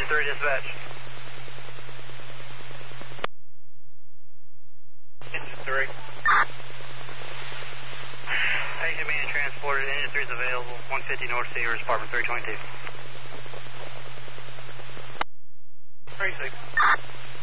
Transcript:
3 dispatch. Engine 3. Agent being transported, engine 3 is available, 150 North Seavers, Department 322. 36.